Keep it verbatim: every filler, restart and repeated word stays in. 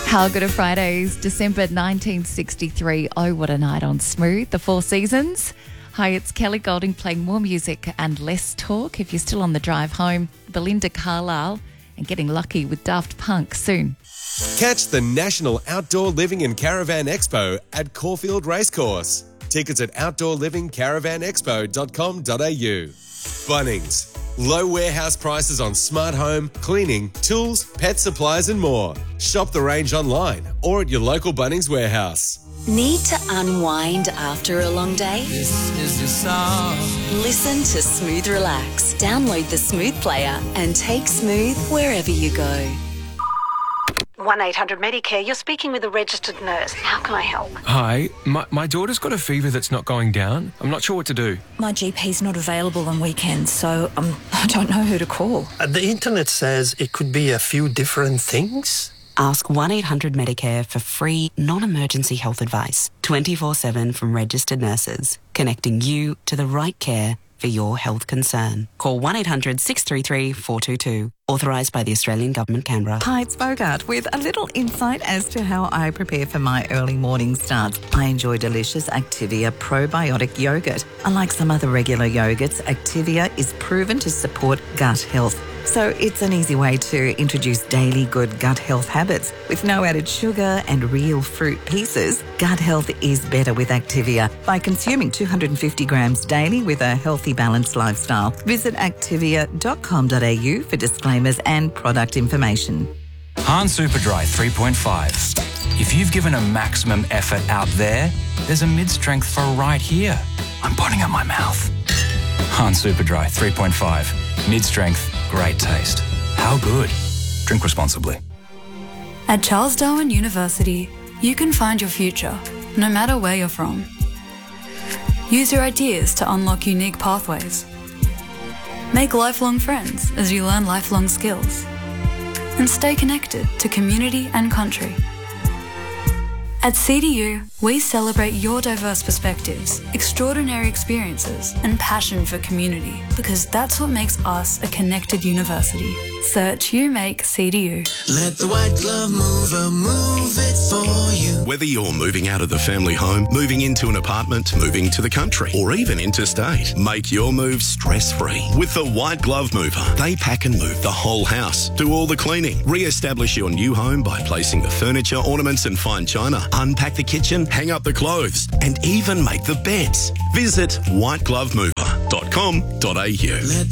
How good are Fridays? December nineteen sixty-three. Oh, what a night on Smooth. The Four Seasons. Hi, it's Kelly Golding playing more music and less talk. If you're still on the drive home, Belinda Carlisle and Getting Lucky with Daft Punk soon. Catch the National Outdoor Living and Caravan Expo at Caulfield Racecourse. Tickets at outdoor living caravan expo dot com dot a u. Bunnings. Low warehouse prices on smart home, cleaning, tools, pet supplies and more. Shop the range online or at your local Bunnings warehouse. Need to unwind after a long day? This is your song. Listen to Smooth Relax. Download the Smooth player and take Smooth wherever you go. one eight hundred Medicare, you're speaking with a registered nurse. How can I help? Hi, my, my daughter's got a fever that's not going down. I'm not sure what to do. My G P's not available on weekends, so um, I don't know who to call. Uh, the internet says it could be a few different things. Ask one eight hundred Medicare for free, non-emergency health advice. twenty-four seven from registered nurses, connecting you to the right care for your health concern. Call one eight hundred six three three four two two. Authorised by the Australian Government, Canberra. Hi, it's Bogart with a little insight as to how I prepare for my early morning starts. I enjoy delicious Activia probiotic yogurt. Unlike some other regular yogurts, Activia is proven to support gut health. So it's an easy way to introduce daily good gut health habits. With no added sugar and real fruit pieces, gut health is better with Activia by consuming two hundred fifty grams daily with a healthy, balanced lifestyle. Visit activia dot com dot a u for disclaimers and product information. Hahn Superdry three point five. If you've given a maximum effort out there, there's a mid-strength for right here. I'm putting at my mouth. Hahn Superdry three point five. Mid-strength, great taste. How good? Drink responsibly. At Charles Darwin University, you can find your future, no matter where you're from. Use your ideas to unlock unique pathways. Make lifelong friends as you learn lifelong skills. And stay connected to community and country. At C D U, we celebrate your diverse perspectives, extraordinary experiences, and passion for community, because that's what makes us a connected university. Search You Make C D U. Let the white glove mover move it for you. Whether you're moving out of the family home, moving into an apartment, moving to the country, or even interstate, make your move stress-free with the White Glove Mover. They pack and move the whole house, do all the cleaning, re-establish your new home by placing the furniture, ornaments and fine china, unpack the kitchen, hang up the clothes, and even make the beds. Visit white glove mover dot com dot a u.